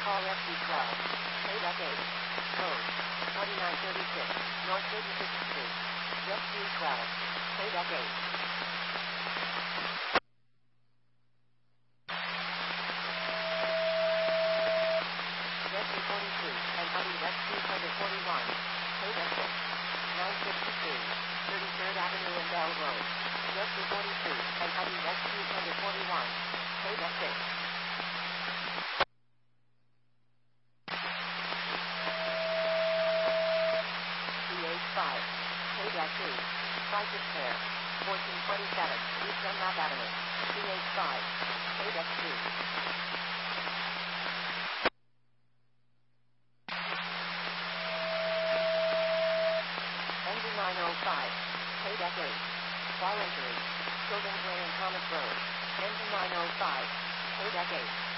Call SC12. Payback 8. Code 2936. North 36th Street. Jet 312. Payback 8. Jet 243. And Honey West 241. Payback 6. 953. 33rd Avenue and Bell Road. Jet 243. And Honey West 241. Payback 6. Payback 2. Cypress Fair. 1427. East Dunlap Avenue. CH5. Payback 2. Engine 905. Payback 8. Fall injury. Children's Way and Thomas Road. Engine 905. Payback 8.